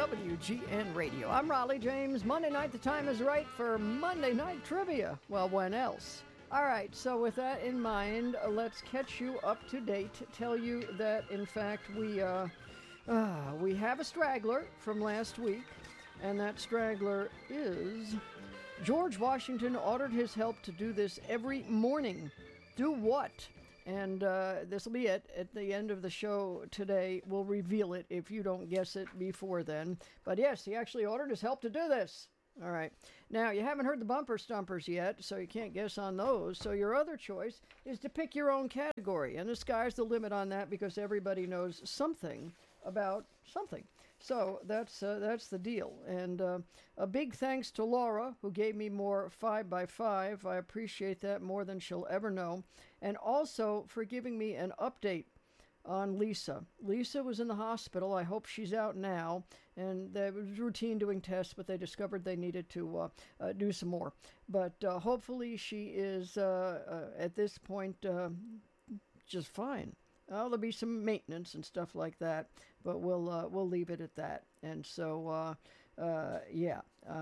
WGN Radio. I'm Raleigh James. Monday night, the time is right for Monday Night Trivia. Well, when else? All right, so with that in mind, let's catch you up to date. Tell you that, in fact, we have a straggler from last week, and that straggler is George Washington ordered his help to do this every morning. Do what? And this will be it. At the end of the show today, we'll reveal it if you don't guess it before then. But yes, he actually ordered his help to do this. All right. Now, you haven't heard the bumper stumpers yet, so you can't guess on those. So your other choice is to pick your own category. And the sky's the limit on that because everybody knows something about something. So that's the deal. And a big thanks to Laura, who gave me more 5x5. I appreciate that more than she'll ever know. And also for giving me an update on Lisa. Lisa was in the hospital. I hope she's out now. And they was routine doing tests, but they discovered they needed to do some more. But hopefully she is, at this point, just fine. There'll be some maintenance and stuff like that, but we'll leave it at that. And so, I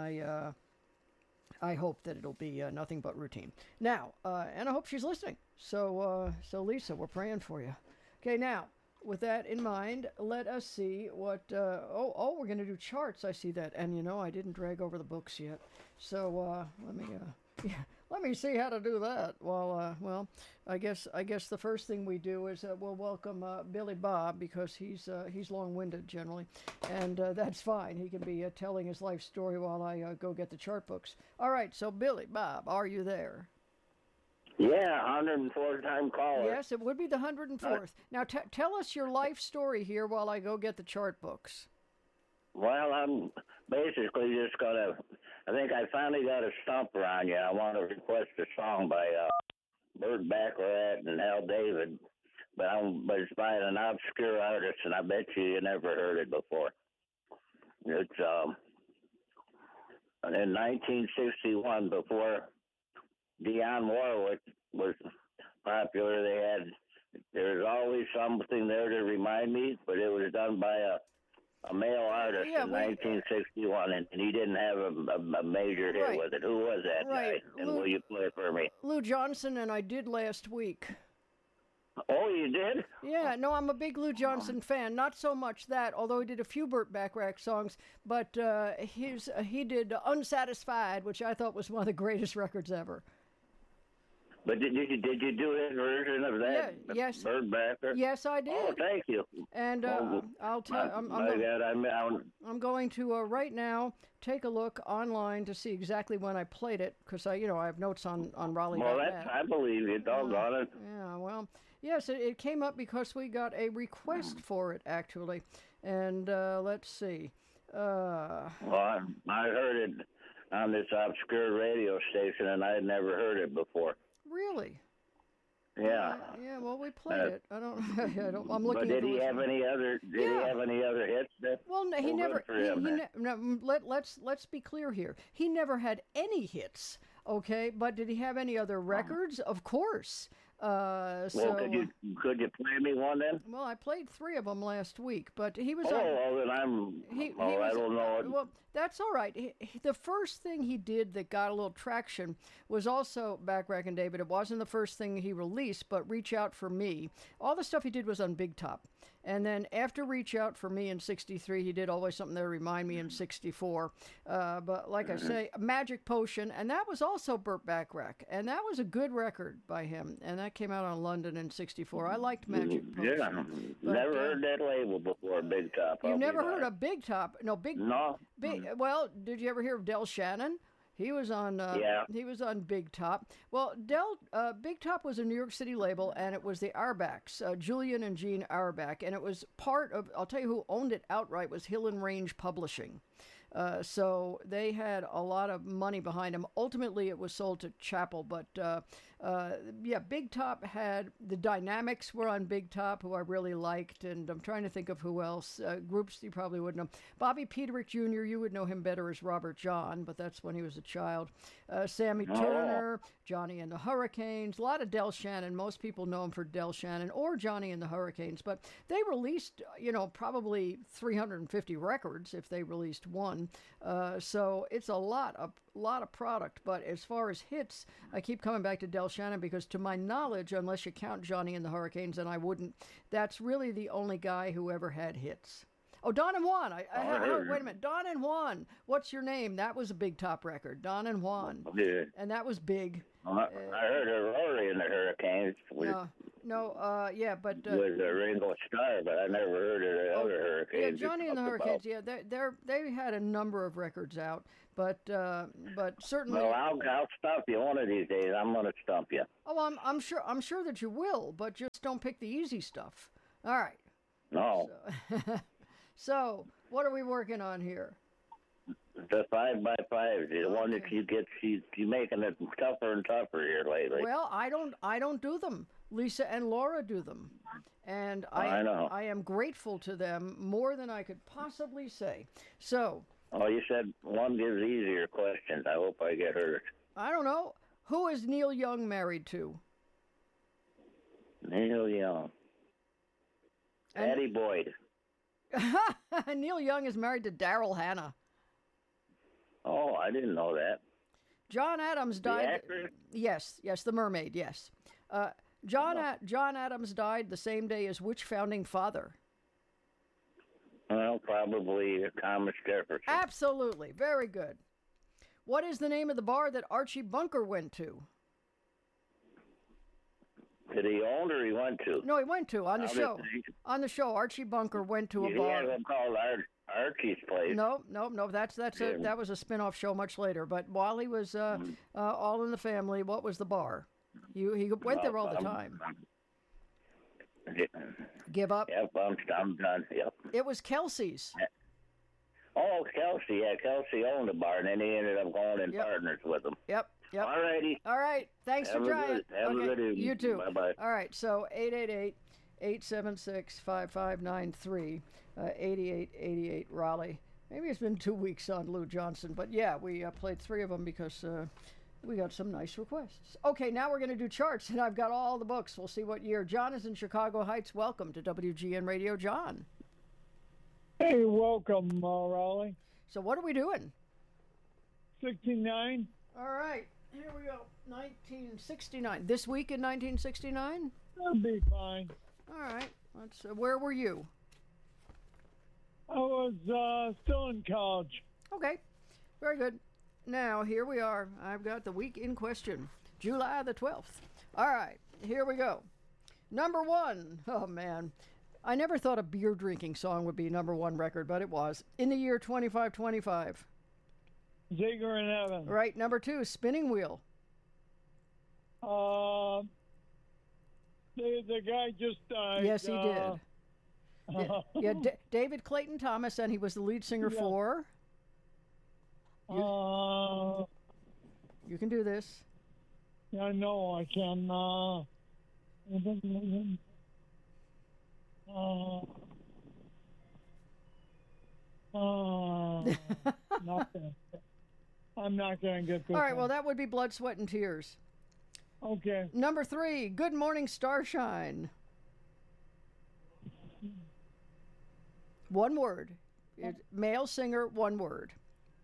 hope that it'll be nothing but routine. Now, and I hope she's listening. So Lisa, we're praying for you. Okay, now, with that in mind, let us see what, we're going to do charts. I see that. And, I didn't drag over the books yet. So, let me see how to do that. Well, I guess the first thing we do is we'll welcome Billy Bob because he's long-winded generally, and that's fine. He can be telling his life story while I go get the chart books. All right, so Billy Bob, are you there? Yeah, 104th time caller. Yes, it would be the 104th. Now tell us your life story here while I go get the chart books. Well, I'm basically just gonna. I think I finally got a stumper on you. I want to request a song by Burt Bacharach and Hal David, but it's by an obscure artist, and I bet you never heard it before. It's in 1961, before Dionne Warwick was popular. There's always something there to remind me, but it was done by a male artist in 1961, and he didn't have a major hit with it. Who was that guy? And will you play it for me? Lou Johnson, and I did last week. Oh, you did? Yeah, no, I'm a big Lou Johnson fan. Not so much that, although he did a few Burt Bacharach songs, but he did Unsatisfied, which I thought was one of the greatest records ever. But did you do his version of that? Yeah, yes. Burt Bacharach? Yes, I did. Oh, thank you. And I'll tell you, I'm going to right now take a look online to see exactly when I played it, because I have notes on Raleigh. Well, I believe you. Doggone it. Yeah, well, yes, it came up because we got a request for it actually, and let's see. Well, I heard it on this obscure radio station, and I had never heard it before. Really? Yeah. Yeah. Well, we played it. I don't. I'm looking. But did he have any other? He have any other hits? Well, no, he never. Let's be clear here. He never had any hits. Okay, but did he have any other records? Of course. Could you play me one then? Well, I played 3 of them last week, but he was. Then I don't know. Well, that's all right. The first thing he did that got a little traction was also Bacharach and David. It wasn't the first thing he released, but Reach Out for Me. All the stuff he did was on Big Top, and then after Reach Out for Me in '63, he did Always Something There to Remind Me in '64. But like I say, Magic Potion, and that was also Burt Bacharach, and that was a good record by him, and that came out on London in '64. I liked Magic Potion. Yeah, never heard that label before, Big Top. You've never heard of Big Top? No, No. Well, did you ever hear of Del Shannon? He was on. He was on Big Top. Well, Big Top was a New York City label, and it was the Auerbachs, Julian and Jean Auerbach, and it was part of. I'll tell you who owned it outright was Hill and Range Publishing. So they had a lot of money behind them. Ultimately, it was sold to Chappell, but Big Top had the Dynamics were on Big Top, who I really liked, and I'm trying to think of who else. Groups you probably wouldn't know. Bobby Peterick Jr., you would know him better as Robert John, but that's when he was a child. Sammy Turner, Johnny and the Hurricanes, a lot of Del Shannon. Most people know him for Del Shannon or Johnny and the Hurricanes, but they released, probably 350 records if they released one. So it's a lot of product. But as far as hits, I keep coming back to Del Shannon because, to my knowledge, unless you count Johnny and the Hurricanes, and I wouldn't, that's really the only guy who ever had hits. Oh, Don and Juan. Wait a minute. Don and Juan. What's your name? That was a Big Top record. Don and Juan. Yeah. And that was big. I heard of Rory and the Hurricanes. But... was a Ringo Starr, but I never heard of the other Hurricanes. Yeah, Johnny and the Hurricanes. Yeah, they had a number of records out, but certainly. Well, I'll stump you one of these days. I'm going to stump you. Oh, I'm sure that you will, but just don't pick the easy stuff. All right. No. So what are we working on here? The 5x5, the one that you making it tougher and tougher here lately. Well, I don't do them. Lisa and Laura do them, and I know. I am grateful to them more than I could possibly say. So. Oh, you said one gives easier questions. I hope I get hurt. I don't know. Who is Neil Young married to? Neil Young. Patty Boyd. Neil Young is married to Daryl Hannah. Oh, I didn't know that. John Adams died. The actor? Yes, the mermaid, yes. John Adams died the same day as which founding father? Well, probably Thomas Jefferson. Absolutely. Very good. What is the name of the bar that Archie Bunker went to? Did he own or he went to? No, he went to, on the show. On the show, Archie Bunker went to a bar. He had one called Archie's Place. No. That was a spin-off show much later. But while he was All in the Family, what was the bar? He went there all the time. Give up? Yep, I'm done. Yep. It was Kelsey's. Oh, Kelsey. Yeah, Kelsey owned the bar, and then he ended up going in partners with him. Yep. All righty. All right. Thanks for trying. Have a good evening. You too. Bye-bye. All right. So 888-876-5593, 8888 Raleigh. Maybe it's been 2 weeks on Lou Johnson, but yeah, we played 3 of them because we got some nice requests. Okay, now we're going to do charts, and I've got all the books. We'll see what year. John is in Chicago Heights. Welcome to WGN Radio, John. Hey, welcome, Raleigh. So what are we doing? 69. All right, here we go. 1969. This week in 1969? That'll be fine. All right. Where were you? I was still in college. Okay, very good. Now, here we are. I've got the week in question, July the 12th. All right, here we go. Number 1. Oh, man. I never thought a beer drinking song would be number 1 record, but it was. In the year 2525. Zager and Evans. Right. Number 2, Spinning Wheel. The guy just died. Yes, he did. David Clayton Thomas, and he was the lead singer for... You can do this. I know I can. I'm not going to get this. All right, well, that would be Blood, Sweat, and Tears. Okay. Number 3, Good Morning Starshine. 1 word. Male singer, 1 word.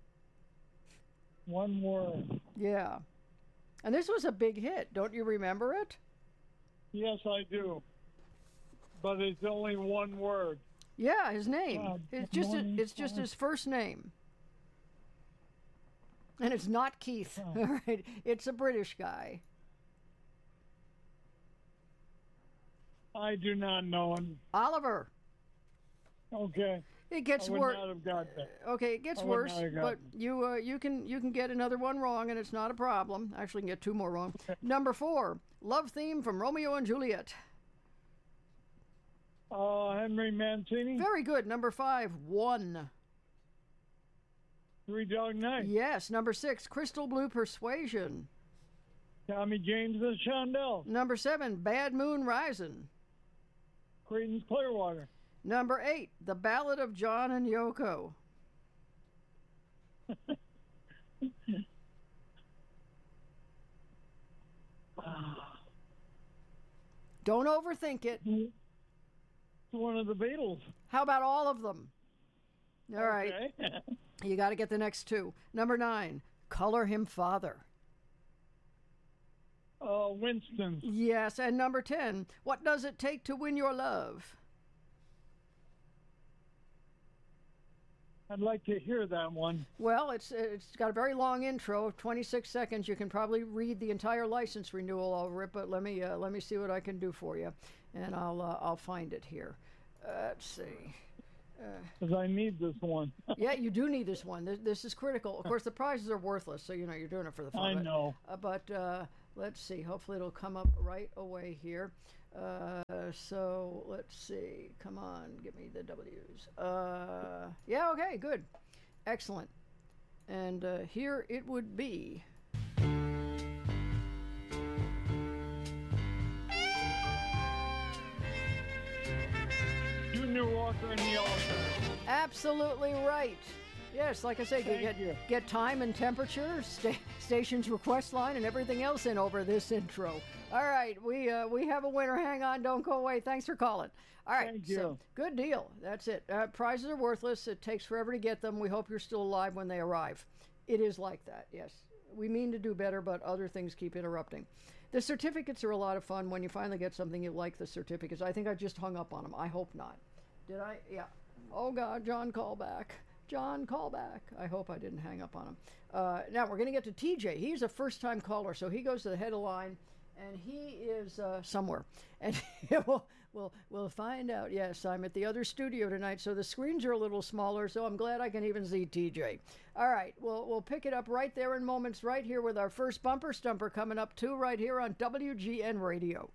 1 word. Yeah. And this was a big hit. Don't you remember it? Yes, I do. But it's only 1 word. Yeah, his name. It's just his first name. And it's not Keith. Oh. All right. It's a British guy. I do not know him. Oliver. Okay. It gets worse. worse. Okay, it gets worse, but you can get another one wrong, and it's not a problem. Actually, you can get 2 more wrong. Number 4, Love Theme from Romeo and Juliet. Henry Mancini. Very good. Number 5, One. 3 Dog Night. Yes. Number 6, Crystal Blue Persuasion. Tommy James and Shondell. Number 7, Bad Moon Rising. Creedence Clearwater. Number 8, The Ballad of John and Yoko. Don't overthink it. It's one of the Beatles. How about all of them? All right. Okay. You got to get the next 2. Number 9, Color Him Father. Winston. Yes, and number 10, What Does It Take to Win Your Love? I'd like to hear that one. Well, it's got a very long intro, 26 seconds. You can probably read the entire license renewal over it, but let me see what I can do for you, and I'll find it here. Let's see. Because I need this one. Yeah, you do need this one. This is critical. Of course, the prizes are worthless, so you're doing it for the fun I of it. know. But let's see. Hopefully, it'll come up right away here. So let's see. Come on, give me the W's. Yeah, okay, good, excellent. And here it would be. Junior Walker and the Elephants. Absolutely right. Yes, like I say, Thank you. get time and temperature, station's request line, and everything else in over this intro. All right, we have a winner. Hang on, don't go away. Thanks for calling. All right, Thank you. So good deal. That's it. Prizes are worthless. It takes forever to get them. We hope you're still alive when they arrive. It is like that, yes. We mean to do better, but other things keep interrupting. The certificates are a lot of fun when you finally get something you like. The certificates. I think I just hung up on them. I hope not. Did I? Yeah. Oh God, John, call back. John, call back. I hope I didn't hang up on him. Now we're going to get to TJ. He's a first-time caller, so he goes to the head of line, and he is somewhere. And we'll find out. Yes, I'm at the other studio tonight, so the screens are a little smaller, so I'm glad I can even see TJ. All right, we'll pick it up right there in moments, right here with our first bumper stumper coming up, too, right here on WGN Radio.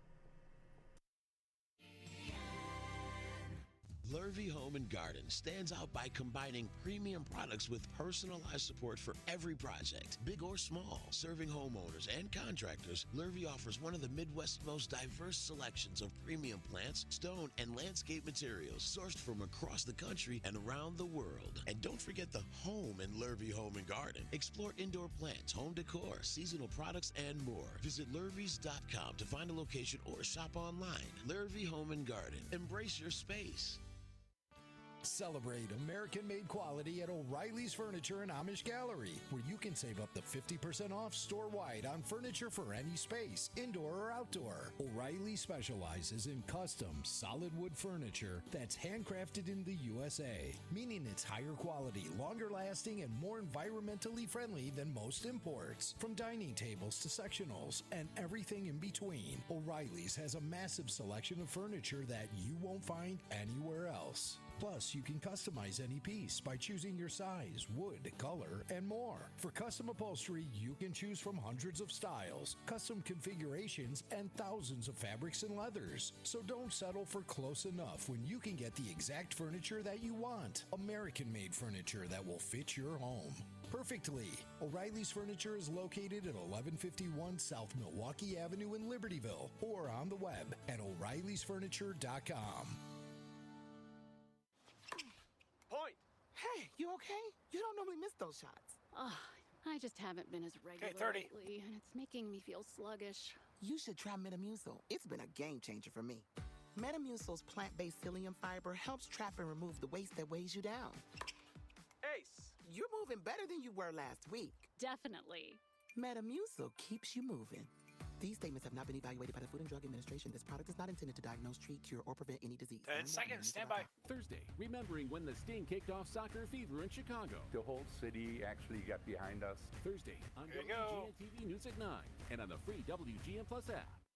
Lurvy Home and Garden stands out by combining premium products with personalized support for every project, big or small. Serving homeowners and contractors, Lurvy offers one of the Midwest's most diverse selections of premium plants, stone, and landscape materials sourced from across the country and around the world. And don't forget the home in Lurvy Home and Garden. Explore indoor plants, home decor, seasonal products, and more. Visit lurvys.com to find a location or shop online. Lurvy Home and Garden. Embrace your space. Celebrate American-made quality at O'Reilly's Furniture and Amish Gallery, where you can save up to 50% off store-wide on furniture for any space, indoor or outdoor. O'Reilly specializes in custom, solid wood furniture that's handcrafted in the USA, meaning it's higher quality, longer lasting, and more environmentally friendly than most imports. From dining tables to sectionals and everything in between, O'Reilly's has a massive selection of furniture that you won't find anywhere else. Plus, you can customize any piece by choosing your size, wood, color, and more. For custom upholstery, you can choose from hundreds of styles, custom configurations, and thousands of fabrics and leathers. So don't settle for close enough when you can get the exact furniture that you want. American-made furniture that will fit your home perfectly. O'Reilly's Furniture is located at 1151 South Milwaukee Avenue in Libertyville, or on the web at o'reillysfurniture.com. Point. Hey, you okay? You don't normally miss those shots. I just haven't been as regular 30. lately, and it's making me feel sluggish. You should try Metamucil. It's been a game changer for me. Metamucil's plant-based psyllium fiber helps trap and remove the waste that weighs you down. Ace. You're moving better than you were last week. Definitely. Metamucil keeps you moving. These statements have not been evaluated by the Food and Drug Administration. This product is not intended to diagnose, treat, cure, or prevent any disease. 10 seconds. Stand by. Thursday, remembering when the Sting kicked off soccer fever in Chicago. The whole city actually got behind us. Thursday on Here you go. WGN TV News at 9 and on the free WGN Plus app.